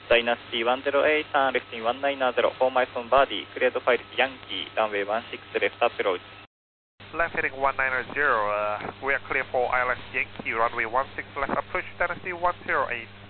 Dynasty 108, turn left in 190, form iPhone body, cleared flight Yankee, runway 16 left approach. Left heading 190, we are clear for ILS Yankee, runway 16 left approach, Dynasty 108.